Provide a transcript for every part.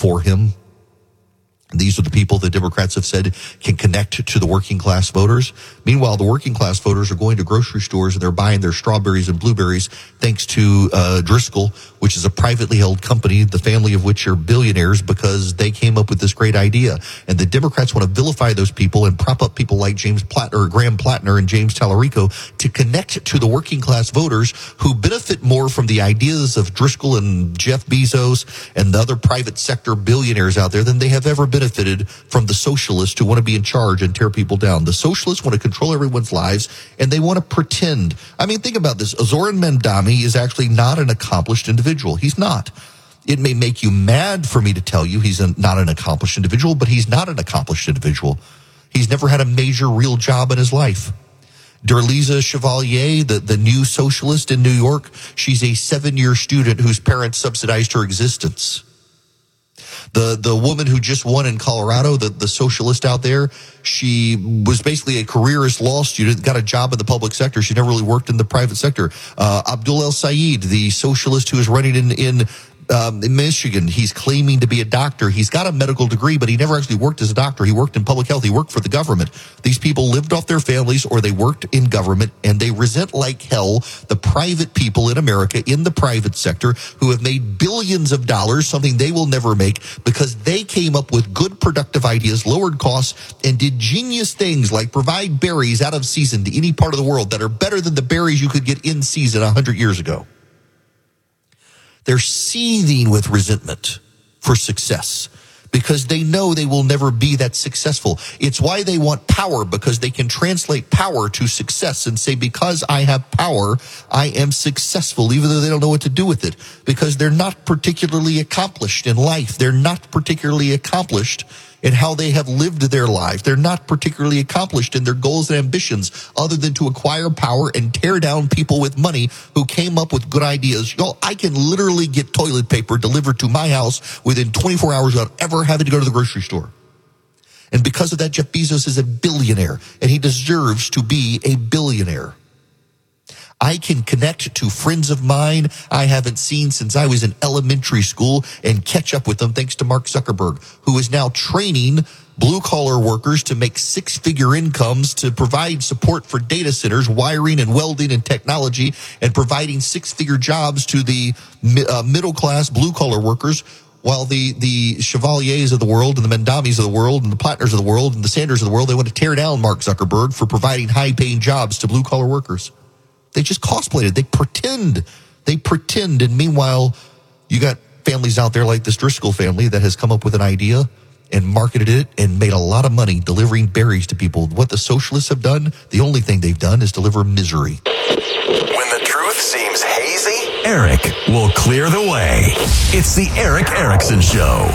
for him. These are the people the Democrats have said can connect to the working class voters. Meanwhile, the working class voters are going to grocery stores and they're buying their strawberries and blueberries thanks to Driscoll, which is a privately held company, the family of which are billionaires because they came up with this great idea. And the Democrats want to vilify those people and prop up people like Graham Plattner and James Tallarico to connect to the working class voters who benefit more from the ideas of Driscoll and Jeff Bezos and the other private sector billionaires out there than they have ever benefited from the socialists who want to be in charge and tear people down. The socialists want to control everyone's lives, and they want to pretend. I mean, think about this. Zoran Mandami is actually not an accomplished individual. He's not. It may make you mad for me to tell you he's not an accomplished individual, but he's not an accomplished individual. He's never had a major real job in his life. Derlisa Chevalier, the new socialist in New York, she's a 7-year student whose parents subsidized her existence. The woman who just won in Colorado, the socialist out there, she was basically a careerist law student, got a job in the public sector. She never really worked in the private sector. Abdul El Sayed, the socialist who is running in Michigan, he's claiming to be a doctor. He's got a medical degree, but he never actually worked as a doctor. He worked in public health. He worked for the government. These people lived off their families or they worked in government, and they resent like hell the private people in America in the private sector who have made billions of dollars, something they will never make because they came up with good productive ideas, lowered costs, and did genius things like provide berries out of season to any part of the world that are better than the berries you could get in season 100 years ago. They're seething with resentment for success because they know they will never be that successful. It's why they want power, because they can translate power to success and say, because I have power, I am successful, even though they don't know what to do with it, because they're not particularly accomplished in life. They're not particularly accomplished in how they have lived their life. They're not particularly accomplished in their goals and ambitions other than to acquire power and tear down people with money who came up with good ideas. I can literally get toilet paper delivered to my house within 24 hours without ever having to go to the grocery store. And because of that, Jeff Bezos is a billionaire, and he deserves to be a billionaire. I can connect to friends of mine I haven't seen since I was in elementary school and catch up with them thanks to Mark Zuckerberg, who is now training blue-collar workers to make six-figure incomes to provide support for data centers, wiring and welding and technology, and providing six-figure jobs to the middle-class blue-collar workers, while the Chevaliers of the world and the Mandamis of the world and the Plattners of the world and the Sanders of the world, they want to tear down Mark Zuckerberg for providing high-paying jobs to blue-collar workers. They just cosplayed it. They pretend. And meanwhile, you got families out there like this Driscoll family that has come up with an idea and marketed it and made a lot of money delivering berries to people. What the socialists have done, the only thing they've done is deliver misery. When the truth seems hazy, Eric will clear the way. It's the Eric Erickson Show.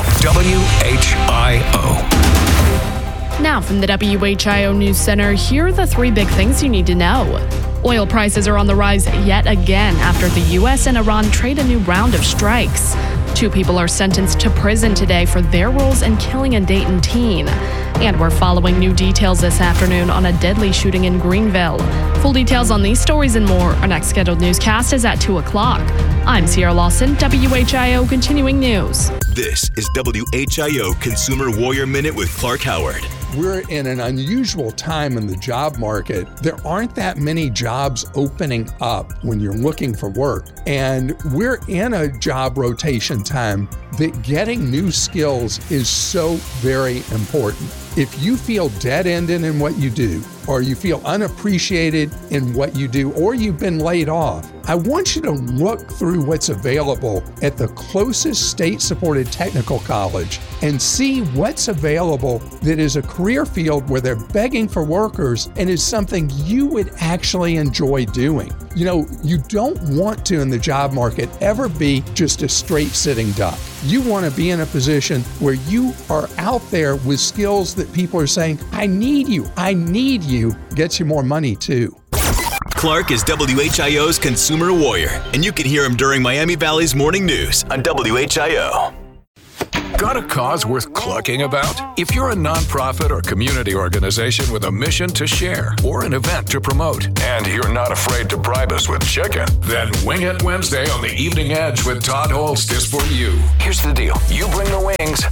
WHIO. Now from the WHIO News Center, here are the three big things you need to know. Oil prices are on the rise yet again after the U.S. and Iran trade a new round of strikes. 2 people are sentenced to prison today for their roles in killing a Dayton teen. And we're following new details this afternoon on a deadly shooting in Greenville. Full details on these stories and more. Our next scheduled newscast is at 2 o'clock. I'm Sierra Lawson, WHIO Continuing News. This is WHIO Consumer Warrior Minute with Clark Howard. We're in an unusual time in the job market. There aren't that many jobs opening up when you're looking for work. And we're in a job rotation time that getting new skills is so very important. If you feel dead-ended in what you do, or you feel unappreciated in what you do, or you've been laid off, I want you to look through what's available at the closest state-supported technical college and see what's available that is a career field where they're begging for workers and is something you would actually enjoy doing. You know, you don't want to in the job market ever be just a straight sitting duck. You want to be in a position where you are out there with skills that people are saying, I need you, gets you more money too. Clark is WHIO's Consumer Warrior, and you can hear him during Miami Valley's Morning News on WHIO. Got a cause worth clucking about? If you're a nonprofit or community organization with a mission to share or an event to promote, and you're not afraid to bribe us with chicken, then Wing It Wednesday on the Evening Edge with Todd Holst is for you. Here's the deal. You bring the wings,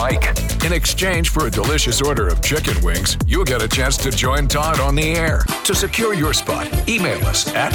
Mike. In exchange for a delicious order of chicken wings, you'll get a chance to join Todd on the air. To secure your spot, email us at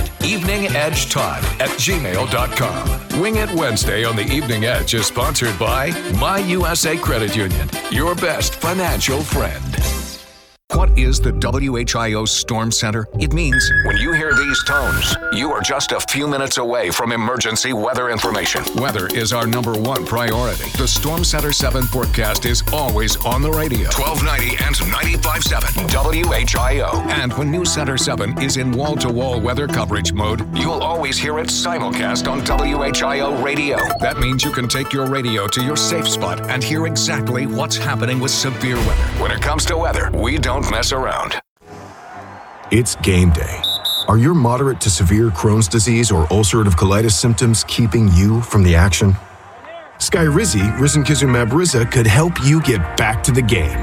eveningedgetodd@gmail.com. Wing It Wednesday on the Evening Edge is sponsored by My USA Credit Union, your best financial friend. What is the WHIO Storm Center? It means when you hear these tones, you are just a few minutes away from emergency weather information. Weather is our number one priority. The Storm Center 7 forecast is always on the radio. 1290 and 95.7 WHIO. And when News Center 7 is in wall-to-wall weather coverage mode, you'll always hear it simulcast on WHIO radio. That means you can take your radio to your safe spot and hear exactly what's happening with severe weather. When it comes to weather, we don't mess around. It's game day. Are your moderate to severe Crohn's disease or ulcerative colitis symptoms keeping you from the action? Skyrizi, risankizumab Riza, could help you get back to the game.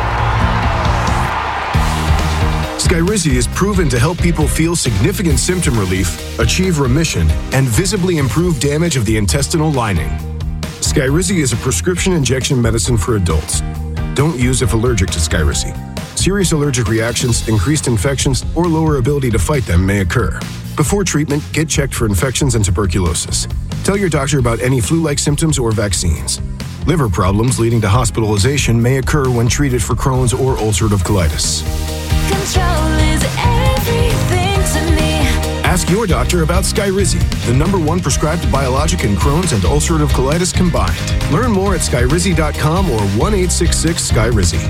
Skyrizi is proven to help people feel significant symptom relief, achieve remission, and visibly improve damage of the intestinal lining. Skyrizi is a prescription injection medicine for adults. Don't use if allergic to Skyrizi. Serious allergic reactions, increased infections, or lower ability to fight them may occur. Before treatment, get checked for infections and tuberculosis. Tell your doctor about any flu-like symptoms or vaccines. Liver problems leading to hospitalization may occur when treated for Crohn's or ulcerative colitis. Control is everything to me. Ask your doctor about Skyrizi, the #1 prescribed biologic in Crohn's and ulcerative colitis combined. Learn more at skyrizi.com or 1-866-SKYRIZI.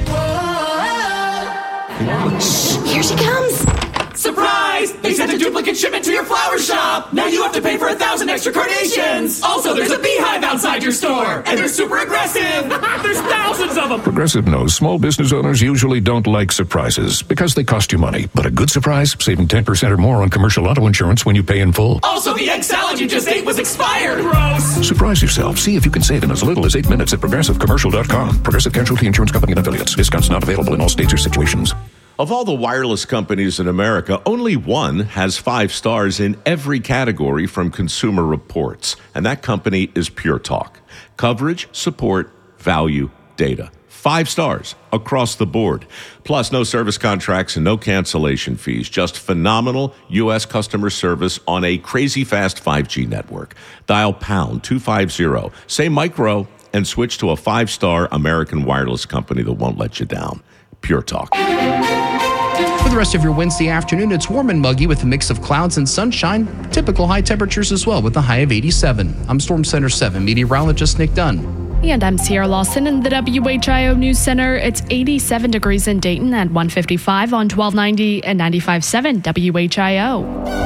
Here she comes. Surprise! They sent a duplicate shipment to your flower shop! Now you have to pay for 1,000 extra carnations! Also, there's a beehive outside your store! And they're super aggressive! There's thousands of them! Progressive knows small business owners usually don't like surprises because they cost you money. But a good surprise, saving 10% or more on commercial auto insurance when you pay in full. Also, the egg salad you just ate was expired! Gross! Surprise yourself. See if you can save in as little as 8 minutes at progressivecommercial.com. Progressive Casualty Insurance Company and Affiliates. Discounts not available in all states or situations. Of all the wireless companies in America, only one has 5 stars in every category from Consumer Reports, and that company is Pure Talk. Coverage, support, value, data. 5 stars across the board. Plus, no service contracts and no cancellation fees. Just phenomenal U.S. customer service on a crazy fast 5G network. Dial pound 250, say micro, and switch to a 5-star American wireless company that won't let you down. Pure Talk. For the rest of your Wednesday afternoon, it's warm and muggy with a mix of clouds and sunshine. Typical high temperatures as well with a high of 87. I'm Storm Center 7 meteorologist Nick Dunn. And I'm Sierra Lawson in the WHIO News Center. It's 87 degrees in Dayton at 155 on 1290 and 95.7 WHIO.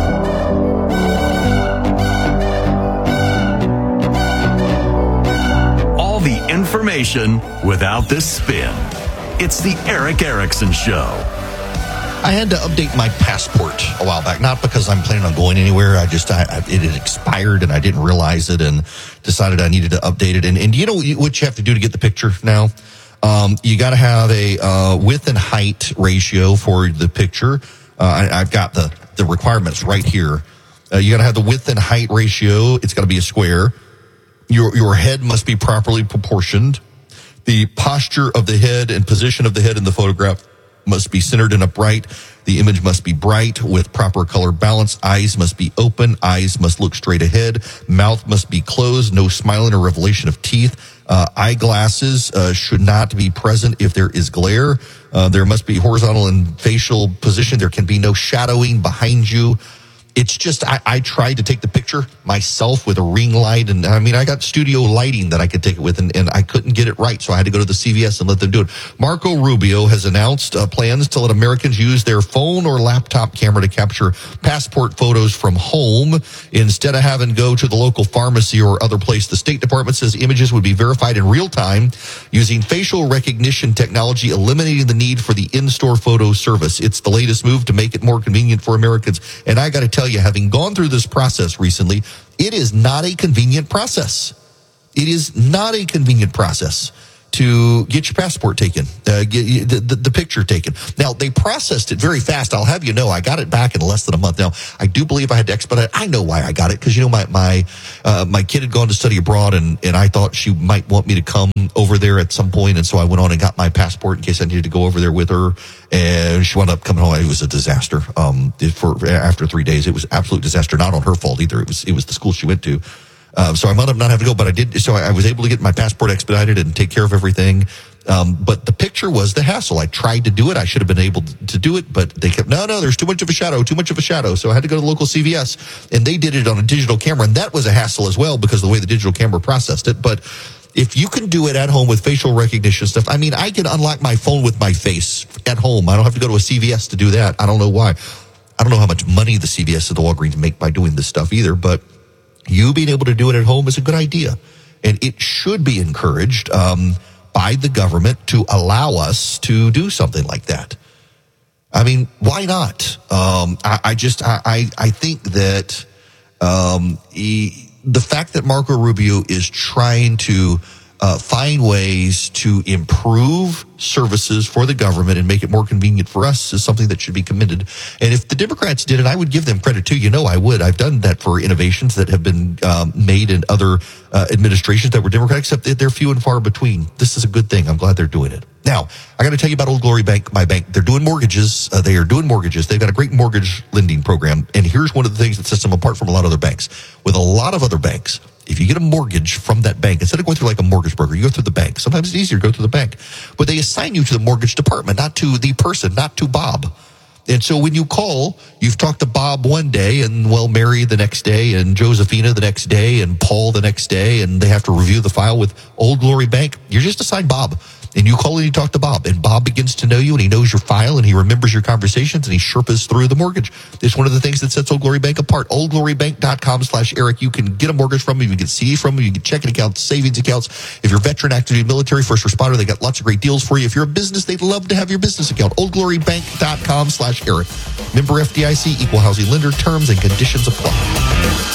All the information without the spin. It's the Eric Erickson Show. I had to update my passport a while back, not because I'm planning on going anywhere. It had expired and I didn't realize it and decided I needed to update it. And you know what you have to do to get the picture now? You got to have a width and height ratio for the picture. I've got the requirements right here. You got to have the width and height ratio. It's got to be a square. Your head must be properly proportioned. The posture of the head and position of the head in the photograph must be centered and upright. The image must be bright with proper color balance. Eyes must be open. Eyes must look straight ahead. Mouth must be closed. No smiling or revelation of teeth. Eyeglasses should not be present if there is glare. There must be horizontal and facial position. There can be no shadowing behind you. It's just, I tried to take the picture myself with a ring light. And I mean, I got studio lighting that I could take it with, and I couldn't get it right. So I had to go to the CVS and let them do it. Marco Rubio has announced plans to let Americans use their phone or laptop camera to capture passport photos from home instead of having to go to the local pharmacy or other place. The State Department says images would be verified in real time using facial recognition technology, eliminating the need for the in-store photo service. It's the latest move to make it more convenient for Americans. And I got to tell you, having gone through this process recently, it is not a convenient process. It is not a convenient process to get your passport taken, get the picture taken. Now, they processed it very fast. I'll have you know, I got it back in less than a month. Now, I do believe I had to expedite. I know why I got it, because, you know, my kid had gone to study abroad, and I thought she might want me to come over there at some point, and so I went on and got my passport in case I needed to go over there with her, and she wound up coming home. It was a disaster. After 3 days, it was an absolute disaster. Not on her fault either. It was the school she went to. So I wound up not having to go, but I did. So I was able to get my passport expedited and take care of everything. But the picture was the hassle. I tried to do it. I should have been able to do it, but they kept, no, there's too much of a shadow. So I had to go to the local CVS, and they did it on a digital camera. And that was a hassle as well, because of the way the digital camera processed it. But if you can do it at home with facial recognition stuff, I mean, I can unlock my phone with my face at home. I don't have to go to a CVS to do that. I don't know why. I don't know how much money the CVS and the Walgreens make by doing this stuff either, but you being able to do it at home is a good idea. And it should be encouraged by the government to allow us to do something like that. I mean, why not? I think that the fact that Marco Rubio is trying to find ways to improve services for the government and make it more convenient for us is something that should be commended. And if the Democrats did it, I would give them credit too. You know, I would. I've done that for innovations that have been made in other administrations that were Democratic, except that they're few and far between. This is a good thing. I'm glad they're doing it. Now, I got to tell you about Old Glory Bank, my bank. They're doing mortgages. They are doing mortgages. They've got a great mortgage lending program. And here's one of the things that sets them apart from a lot of other banks. With a lot of other banks, if you get a mortgage from that bank, instead of going through like a mortgage broker, you go through the bank. Sometimes it's easier to go through the bank. But they assign you to the mortgage department, not to the person, not to Bob. And so when you call, you've talked to Bob one day, and, well, Mary the next day, and Josephina the next day, and Paul the next day, and they have to review the file. With Old Glory Bank, you're just assigned Bob. And you call and you talk to Bob, and Bob begins to know you, and he knows your file, and he remembers your conversations, and he Sherpas through the mortgage. It's one of the things that sets Old Glory Bank apart. OldGloryBank.com/Eric. You can get a mortgage from them. You can get CDs from them. You can get checking accounts, savings accounts. If you're a veteran, active duty, military, first responder, they got lots of great deals for you. If you're a business, they'd love to have your business account. OldGloryBank.com/Eric. Member FDIC, equal housing lender. Terms and conditions apply.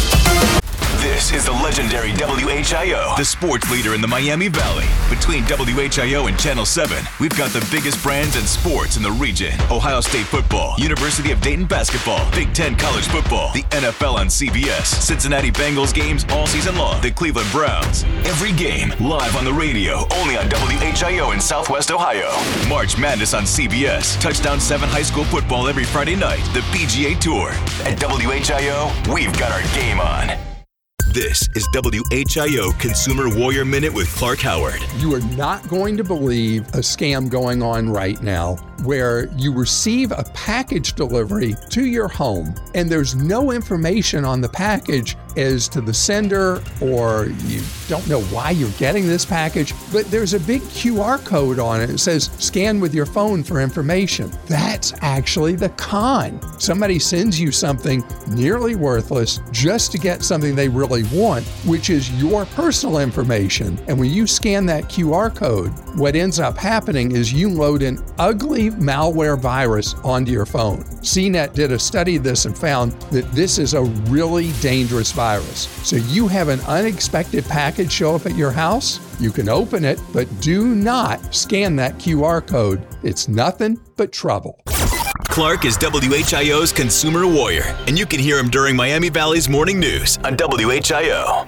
This is the legendary WHIO, the sports leader in the Miami Valley. Between WHIO and Channel 7, we've got the biggest brands and sports in the region. Ohio State football, University of Dayton basketball, Big Ten college football, the NFL on CBS, Cincinnati Bengals games all season long, the Cleveland Browns. Every game live on the radio, only on WHIO in Southwest Ohio. March Madness on CBS, Touchdown 7 high school football every Friday night, the PGA Tour. At WHIO, we've got our game on. This is WHIO Consumer Warrior Minute with Clark Howard. You are not going to believe a scam going on right now where you receive a package delivery to your home and there's no information on the package as to the sender, or you don't know why you're getting this package, but there's a big QR code on it. It says, scan with your phone for information. That's actually the con. Somebody sends you something nearly worthless just to get something they really want, which is your personal information. And when you scan that QR code, what ends up happening is you load an ugly malware virus onto your phone. CNET did a study of this and found that this is a really dangerous virus. So you have an unexpected package show up at your house, you can open it, but do not scan that QR code. It's nothing but trouble. Clark is WHIO's consumer warrior, and you can hear him during Miami Valley's morning news on WHIO.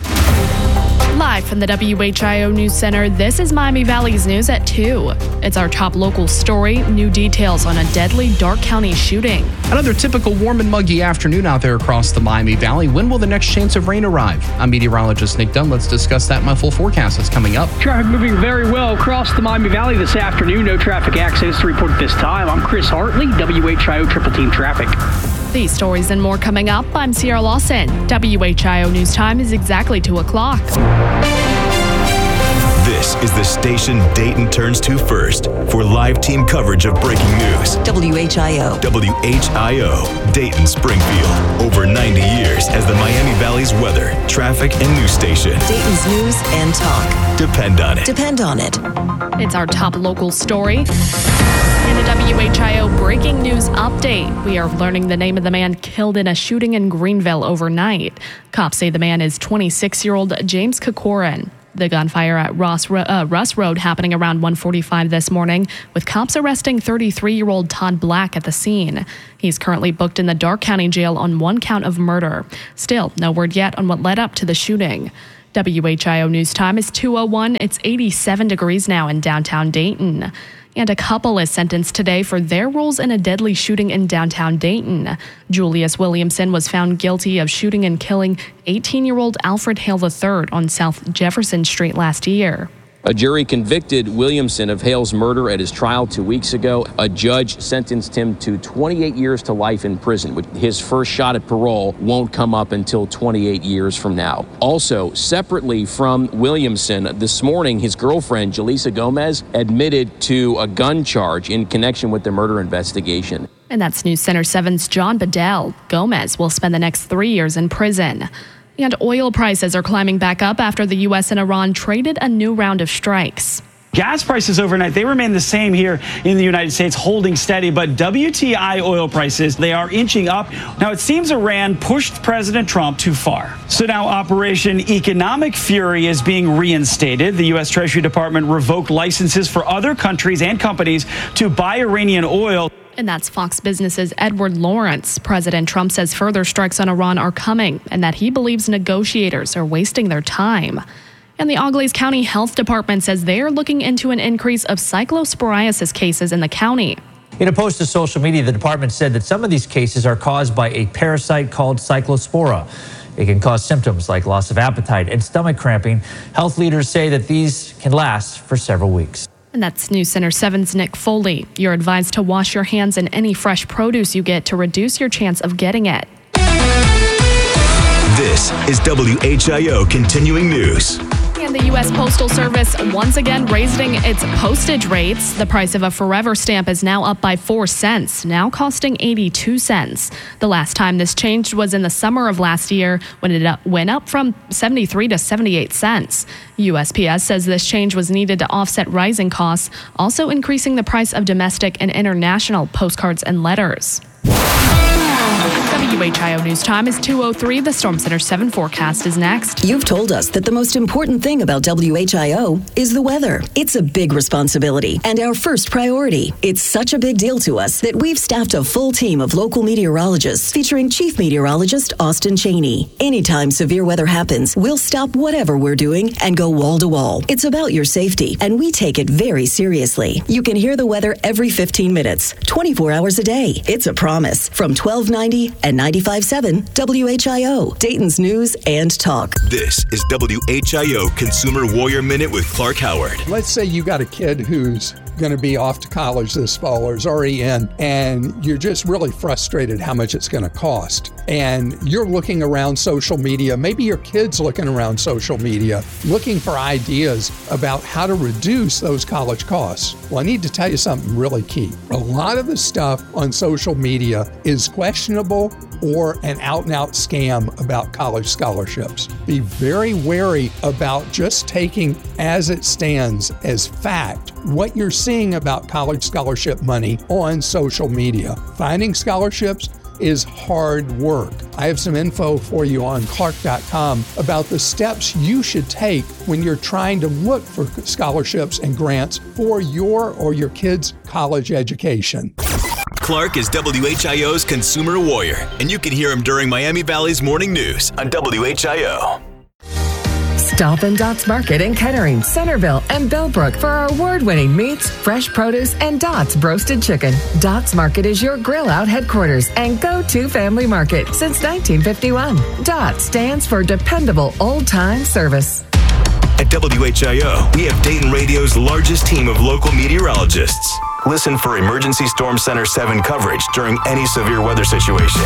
Live from the WHIO News Center, this is Miami Valley's News at 2. It's our top local story, new details on a deadly Darke County shooting. Another typical warm and muggy afternoon out there across the Miami Valley. When will the next chance of rain arrive? I'm meteorologist Nick Dunn. Let's discuss that in my full forecast that's coming up. Traffic moving very well across the Miami Valley this afternoon. No traffic accidents to report at this time. I'm Chris Hartley, WHIO Triple Team Traffic. These stories and more coming up. I'm Sierra Lawson. WHIO News Time is exactly 2 o'clock. This is the station Dayton turns to first for live team coverage of breaking news. WHIO. WHIO, Dayton Springfield. Over 90 years as the Miami Valley's weather, traffic, and news station. Dayton's news and talk. Depend on it. Depend on it. It's our top local story. In a WHIO breaking news update, we are learning the name of the man killed in a shooting in Greenville overnight. Cops say the man is 26-year-old James Kokorin. The gunfire at Russ Road happening around 1:45 this morning, with cops arresting 33-year-old Todd Black at the scene. He's currently booked in the Darke County Jail on one count of murder. Still, no word yet on what led up to the shooting. WHIO News Time is 2:01. It's 87 degrees now in downtown Dayton. And a couple is sentenced today for their roles in a deadly shooting in downtown Dayton. Julius Williamson was found guilty of shooting and killing 18-year-old Alfred Hale III on South Jefferson Street last year. A jury convicted Williamson of Hale's murder at his trial 2 weeks ago. A judge sentenced him to 28 years to life in prison. His first shot at parole won't come up until 28 years from now. Also, separately from Williamson, this morning, his girlfriend, Jaleesa Gomez, admitted to a gun charge in connection with the murder investigation. And that's News Center 7's John Bedell. Gomez will spend the next 3 years in prison. And oil prices are climbing back up after the U.S. and Iran traded a new round of strikes. Gas prices overnight, they remain the same here in the United States, holding steady. But WTI oil prices, they are inching up. Now, it seems Iran pushed President Trump too far. So now Operation Economic Fury is being reinstated. The U.S. Treasury Department revoked licenses for other countries and companies to buy Iranian oil. And that's Fox Business's Edward Lawrence. President Trump says further strikes on Iran are coming and that he believes negotiators are wasting their time. And the Auglaize County Health Department says they're looking into an increase of cyclosporiasis cases in the county. In a post to social media, the department said that some of these cases are caused by a parasite called cyclospora. It can cause symptoms like loss of appetite and stomach cramping. Health leaders say that these can last for several weeks. And that's News Center 7's Nick Foley. You're advised to wash your hands in any fresh produce you get to reduce your chance of getting it. This is WHIO Continuing News. And the U.S. Postal Service once again raising its postage rates. The price of a Forever stamp is now up by 4 cents, now costing 82 cents. The last time this changed was in the summer of last year when it went up from 73 to 78 cents. USPS says this change was needed to offset rising costs, also increasing the price of domestic and international postcards and letters. WHIO News Time is 2:03. The Storm Center 7 forecast is next. You've told us that the most important thing about WHIO is the weather. It's a big responsibility and our first priority. It's such a big deal to us that we've staffed a full team of local meteorologists featuring Chief Meteorologist Austin Cheney. Anytime severe weather happens, we'll stop whatever we're doing and go wall to wall. It's about your safety, and we take it very seriously. You can hear the weather every 15 minutes, 24 hours a day. It's a promise from 1290 and 95.7 WHIO, Dayton's News and Talk. This is WHIO Consumer Warrior Minute with Clark Howard. Let's say you got a kid who's going to be off to college this fall or is already in, and you're just really frustrated how much it's going to cost. And you're looking around social media, maybe your kid's looking around social media, looking for ideas about how to reduce those college costs. Well, I need to tell you something really key. A lot of the stuff on social media is questionable or an out-and-out scam about college scholarships. Be very wary about just taking as it stands as fact what you're seeing about college scholarship money on social media. Finding scholarships is hard work. I have some info for you on Clark.com about the steps you should take when you're trying to look for scholarships and grants for your or your kid's college education. Clark is WHIO's Consumer Warrior, and you can hear him during Miami Valley's Morning News on WHIO. Stop in Dots Market in Kettering, Centerville, and Bellbrook for our award-winning meats, fresh produce, and Dots roasted chicken. Dots Market is your grill-out headquarters and go-to family market since 1951. Dots stands for dependable old-time service. At WHIO, we have Dayton Radio's largest team of local meteorologists. Listen for Emergency Storm Center 7 coverage during any severe weather situation.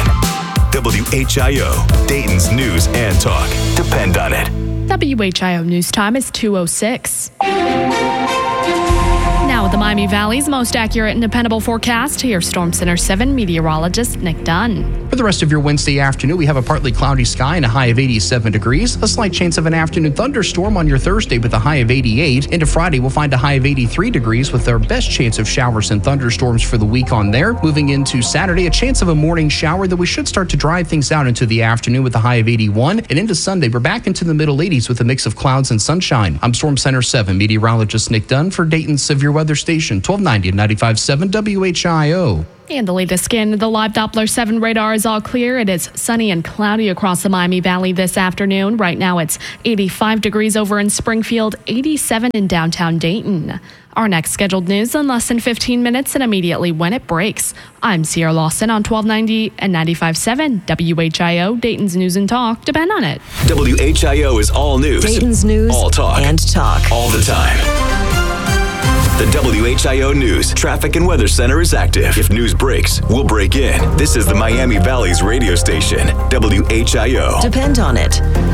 WHIO, Dayton's News and Talk. Depend on it. WHIO News Time is 2:06. Now with the Miami Valley's most accurate and dependable forecast, here's Storm Center 7 meteorologist Nick Dunn. For the rest of your Wednesday afternoon, we have a partly cloudy sky and a high of 87 degrees. A slight chance of an afternoon thunderstorm on your Thursday with a high of 88. Into Friday, we'll find a high of 83 degrees with our best chance of showers and thunderstorms for the week on there. Moving into Saturday, a chance of a morning shower that we should start to dry things out into the afternoon with a high of 81. And into Sunday, we're back into the middle 80s with a mix of clouds and sunshine. I'm Storm Center 7 meteorologist Nick Dunn for Dayton's Severe Weather Station, 1290 and 95.7 WHIO. And the latest scan of the live Doppler 7 radar is all clear. It is sunny and cloudy across the Miami Valley this afternoon. Right now it's 85 degrees over in Springfield, 87 in downtown Dayton. Our next scheduled news in less than 15 minutes and immediately when it breaks. I'm Sierra Lawson on 1290 and 95.7 WHIO, Dayton's News and Talk. Depend on it. WHIO is all news. Dayton's News all talk. And talk. All the time. The WHIO News Traffic and Weather Center is active. If news breaks, we'll break in. This is the Miami Valley's radio station, WHIO. Depend on it.